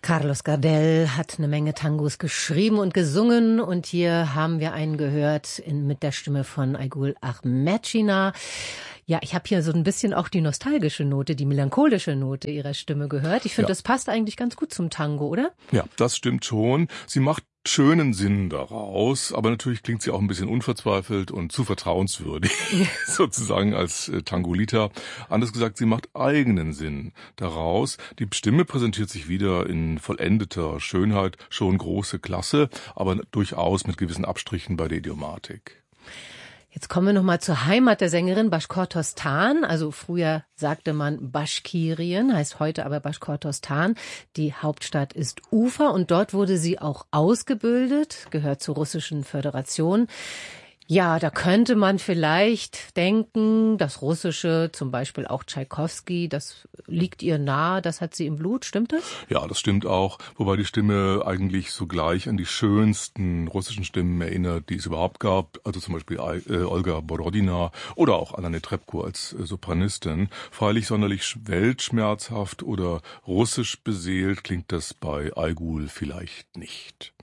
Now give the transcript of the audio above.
Carlos Gardel hat eine Menge Tangos geschrieben und gesungen und hier haben wir einen gehört mit der Stimme von Aygul Ahmetschina. Ja, ich habe hier so ein bisschen auch die nostalgische Note, die melancholische Note ihrer Stimme gehört. Ich finde, das passt eigentlich ganz gut zum Tango, oder? Ja, das stimmt schon. Sie macht schönen Sinn daraus, aber natürlich klingt sie auch ein bisschen unverzweifelt und zu vertrauenswürdig, sozusagen als Tangolita. Anders gesagt, sie macht eigenen Sinn daraus. Die Stimme präsentiert sich wieder in vollendeter Schönheit, schon große Klasse, aber durchaus mit gewissen Abstrichen bei der Idiomatik. Jetzt kommen wir nochmal zur Heimat der Sängerin, Baschkortostan. Also früher sagte man Baschkirien, heißt heute aber Baschkortostan. Die Hauptstadt ist Ufa und dort wurde sie auch ausgebildet, gehört zur Russischen Föderation. Ja, da könnte man vielleicht denken, das Russische, zum Beispiel auch Tschaikowski, das liegt ihr nahe, das hat sie im Blut, stimmt das? Ja, das stimmt auch, wobei die Stimme eigentlich sogleich an die schönsten russischen Stimmen erinnert, die es überhaupt gab, also zum Beispiel Olga Borodina oder auch Anna Netrebko als Sopranistin. Freilich sonderlich weltschmerzhaft oder russisch beseelt klingt das bei Aygul vielleicht nicht.